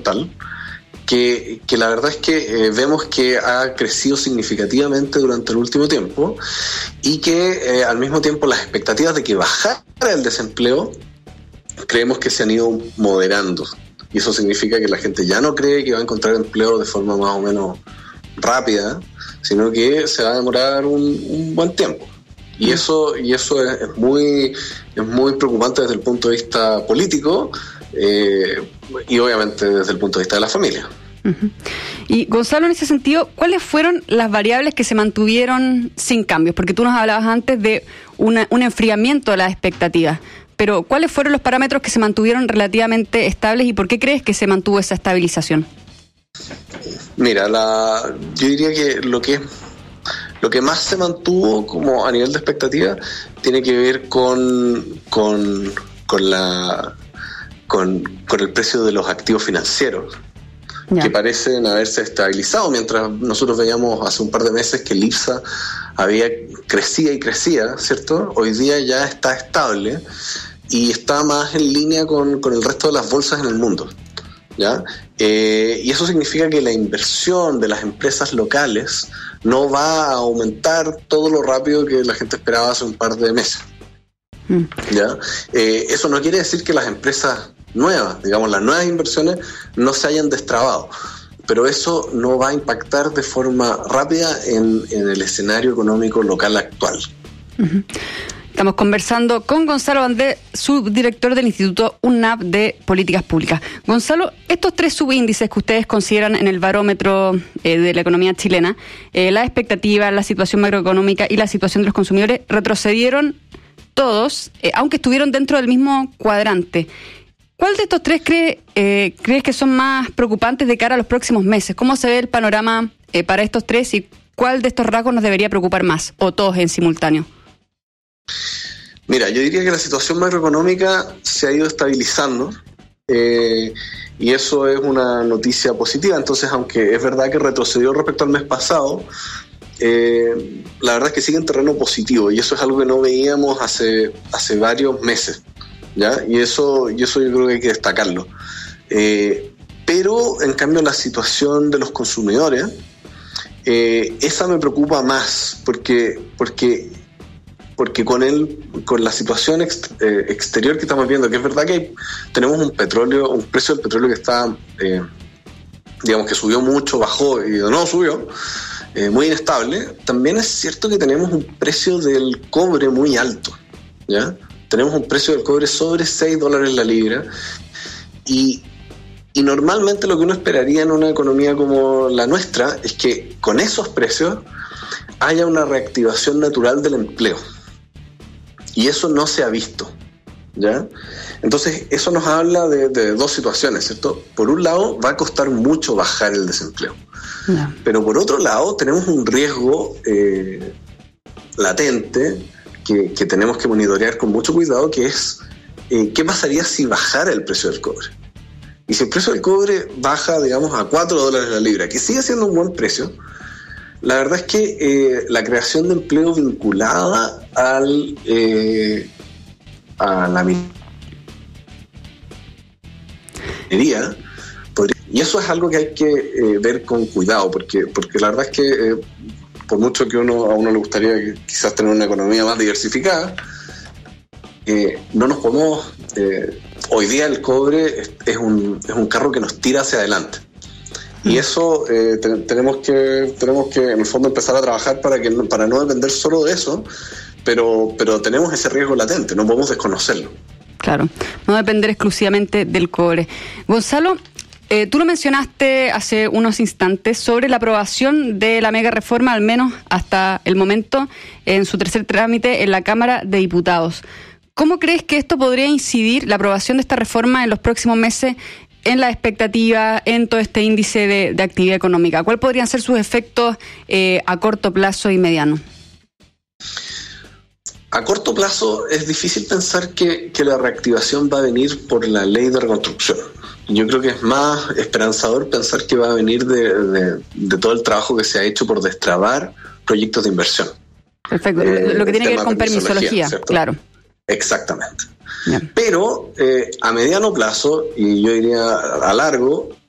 fundamental, que la verdad es que vemos que ha crecido significativamente durante el último tiempo y que al mismo tiempo las expectativas de que bajara el desempleo creemos que se han ido moderando. Y eso significa que la gente ya no cree que va a encontrar empleo de forma más o menos rápida, sino que se va a demorar un buen tiempo. Y eso es muy preocupante desde el punto de vista político y obviamente desde el punto de vista de la familia. Uh-huh. Y Gonzalo, en ese sentido, ¿cuáles fueron las variables que se mantuvieron sin cambios? Porque tú nos hablabas antes de un enfriamiento de las expectativas, pero ¿cuáles fueron los parámetros que se mantuvieron relativamente estables y por qué crees que se mantuvo esa estabilización? Mira, yo diría que lo que más se mantuvo como a nivel de expectativa tiene que ver con el precio de los activos financieros, que parecen haberse estabilizado, mientras nosotros veíamos hace un par de meses que el IPSA crecía y crecía, ¿cierto? Hoy día ya está estable y está más en línea con el resto de las bolsas en el mundo, ¿ya? Y eso significa que la inversión de las empresas locales no va a aumentar todo lo rápido que la gente esperaba hace un par de meses, ¿ya? Eso no quiere decir que las empresas nuevas, digamos, las nuevas inversiones no se hayan destrabado, pero eso no va a impactar de forma rápida en el escenario económico local actual. Uh-huh. Estamos conversando con Gonzalo Bandé, subdirector del Instituto UNAP de Políticas Públicas. Gonzalo, estos 3 subíndices que ustedes consideran en el barómetro de la economía chilena, la expectativa, la situación macroeconómica y la situación de los consumidores, retrocedieron todos, aunque estuvieron dentro del mismo cuadrante. ¿Cuál de estos 3 crees que son más preocupantes de cara a los próximos meses? ¿Cómo se ve el panorama para estos 3 y cuál de estos rasgos nos debería preocupar más, o todos en simultáneo? Mira, yo diría que la situación macroeconómica se ha ido estabilizando y eso es una noticia positiva. Entonces, aunque es verdad que retrocedió respecto al mes pasado, la verdad es que sigue en terreno positivo y eso es algo que no veíamos hace varios meses, ¿ya? Y eso yo creo que hay que destacarlo. Pero, en cambio, la situación de los consumidores, esa me preocupa más porque con la situación exterior que estamos viendo, que es verdad que tenemos un precio del petróleo que está, digamos que subió mucho, bajó y de nuevo subió, muy inestable. También es cierto que tenemos un precio del cobre muy alto, ¿ya? Tenemos un precio del cobre sobre $6 la libra y normalmente lo que uno esperaría en una economía como la nuestra es que con esos precios haya una reactivación natural del empleo. Y eso no se ha visto, ¿ya? Entonces, eso nos habla de 2 situaciones, ¿cierto? Por un lado, va a costar mucho bajar el desempleo. No. Pero por otro lado, tenemos un riesgo latente que tenemos que monitorear con mucho cuidado, que es ¿qué pasaría si bajara el precio del cobre? Y si el precio del cobre baja, digamos, a $4 la libra, que sigue siendo un buen precio, la verdad es que la creación de empleo vinculada a la minería, y eso es algo que hay que ver con cuidado, porque la verdad es que por mucho que a uno le gustaría quizás tener una economía más diversificada, no nos podemos... hoy día el cobre es un carro que nos tira hacia adelante. Y eso tenemos que en el fondo empezar a trabajar para no depender solo de eso, pero tenemos ese riesgo latente, no podemos desconocerlo. Claro, no depender exclusivamente del cobre. Gonzalo, tú lo mencionaste hace unos instantes sobre la aprobación de la mega reforma, al menos hasta el momento, en su tercer trámite en la Cámara de Diputados. ¿Cómo crees que esto podría incidir, la aprobación de esta reforma en los próximos meses, en la expectativa, en todo este índice de actividad económica? ¿Cuáles podrían ser sus efectos a corto plazo y mediano? A corto plazo es difícil pensar que la reactivación va a venir por la ley de reconstrucción. Yo creo que es más esperanzador pensar que va a venir de todo el trabajo que se ha hecho por destrabar proyectos de inversión. Perfecto, lo que tiene que ver con permisología, ¿cierto? Claro. Exactamente. Bien. Pero a mediano plazo, y yo diría a largo,